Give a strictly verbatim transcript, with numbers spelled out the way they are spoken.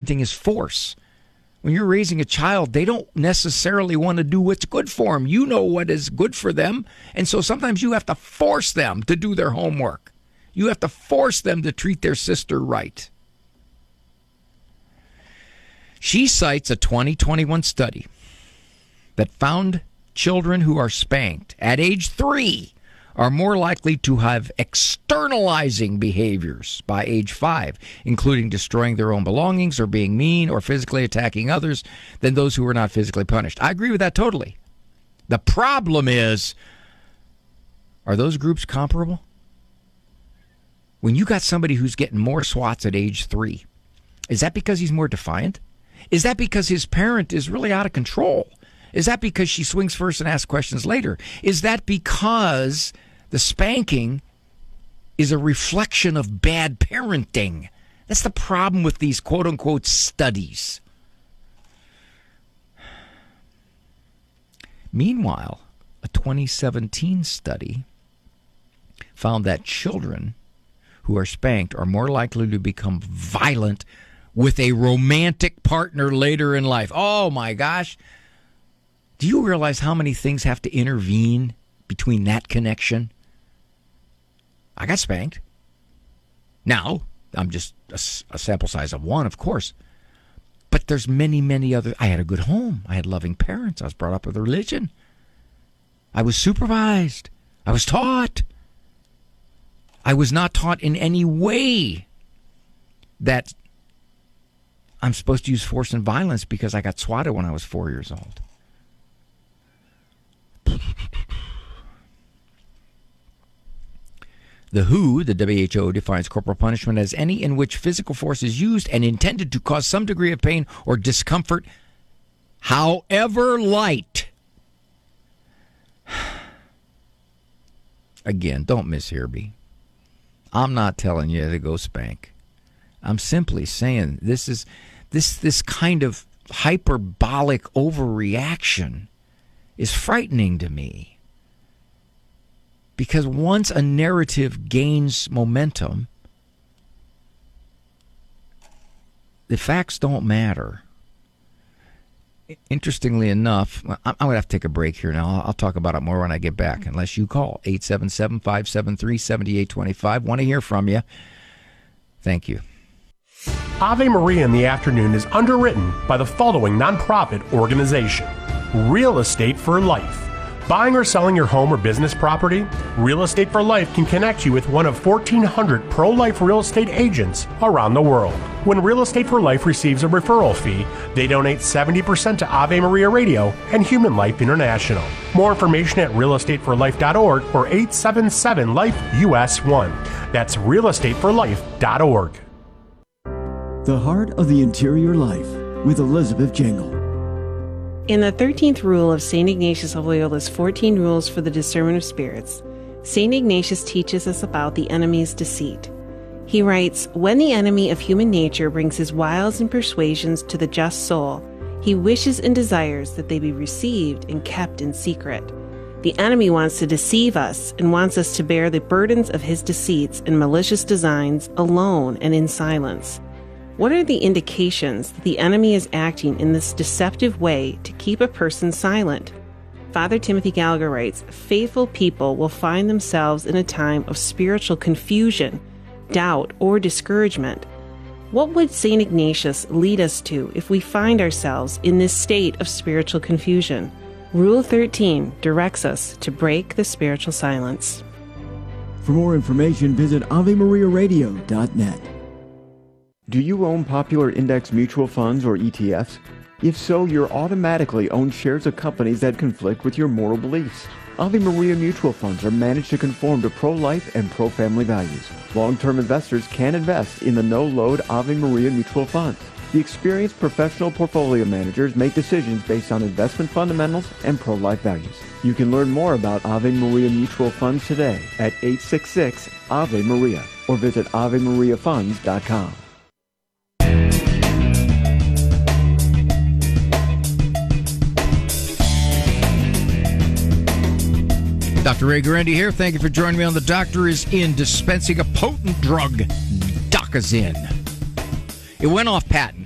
parenting is force. When you're raising a child, they don't necessarily want to do what's good for them. You know what is good for them. And so sometimes you have to force them to do their homework. You have to force them to treat their sister right. She cites a twenty twenty-one study that found children who are spanked at age three are more likely to have externalizing behaviors by age five, including destroying their own belongings or being mean or physically attacking others, than those who were not physically punished. I agree with that totally. The problem is, are those groups comparable? When you got somebody who's getting more swats at age three, is that because he's more defiant? Is that because his parent is really out of control? Is that because she swings first and asks questions later? Is that because the spanking is a reflection of bad parenting? That's the problem with these quote-unquote studies. Meanwhile, a twenty seventeen study found that children who are spanked are more likely to become violent with a romantic partner later in life. Oh, my gosh. Do you realize how many things have to intervene between that connection? I got spanked. Now, I'm just a, a sample size of one, of course. But there's many, many other. I had a good home. I had loving parents. I was brought up with a religion. I was supervised. I was taught. I was not taught in any way that I'm supposed to use force and violence because I got swatted when I was four years old. The W H O, the W H O, defines corporal punishment as any in which physical force is used and intended to cause some degree of pain or discomfort, however light. Again, don't mishear me. I'm not telling you to go spank. I'm simply saying this is this this kind of hyperbolic overreaction is frightening to me. Because once a narrative gains momentum, the facts don't matter. Interestingly enough, I'm going to have to take a break here now. I'll, I'll talk about it more when I get back, unless you call eight seven seven, five seven three, seven eight two five. Want to hear from you. Thank you. Ave Maria in the Afternoon is underwritten by the following nonprofit organization: Real Estate for Life. Buying or selling your home or business property? Real Estate for Life can connect you with one of fourteen hundred pro-life real estate agents around the world. When Real Estate for Life receives a referral fee, they donate seventy percent to Ave Maria Radio and Human Life International. More information at real estate for life dot org or eight seven seven, life U S one. That's real estate for life dot org. The Heart of the Interior Life with Elizabeth Jangle. In the thirteenth rule of Saint Ignatius of Loyola's fourteen Rules for the Discernment of Spirits, Saint Ignatius teaches us about the enemy's deceit. He writes, "When the enemy of human nature brings his wiles and persuasions to the just soul, he wishes and desires that they be received and kept in secret. The enemy wants to deceive us and wants us to bear the burdens of his deceits and malicious designs alone and in silence. What are the indications that the enemy is acting in this deceptive way to keep a person silent?" Father Timothy Gallagher writes, "Faithful people will find themselves in a time of spiritual confusion, doubt, or discouragement. What would Saint Ignatius lead us to if we find ourselves in this state of spiritual confusion? Rule thirteen directs us to break the spiritual silence." For more information, visit ave maria radio dot net. Do you own popular index mutual funds or E T Fs? If so, you're automatically own shares of companies that conflict with your moral beliefs. Ave Maria mutual funds are managed to conform to pro-life and pro-family values. Long-term investors can invest in the no-load Ave Maria mutual funds. The experienced professional portfolio managers make decisions based on investment fundamentals and pro-life values. You can learn more about Ave Maria mutual funds today at eight six six, A V E Maria or visit ave maria funds dot com. Doctor Ray Guarendi here. Thank you for joining me on The Doctor Is In, dispensing a potent drug, Docazin. It went off patent.